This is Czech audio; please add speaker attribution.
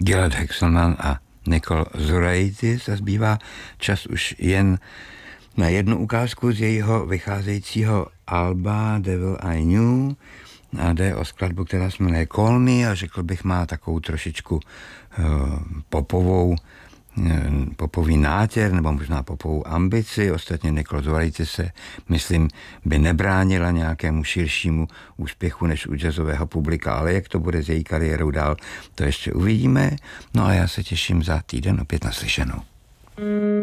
Speaker 1: Gilad Hexelman a Nicole Zuraitis a zbývá čas už jen na jednu ukázku z jejího vycházejícího alba Devil I Knew a jde o skladbu, která se jmenuje Call Me a řekl bych má takovou trošičku popový nátěr nebo možná popovou ambici. Ostatně Nicole Zuraitis se, myslím, by nebránila nějakému širšímu úspěchu než u jazzového publika, ale jak to bude s její kariérou dál, to ještě uvidíme. No a já se těším za týden opět naslyšenou.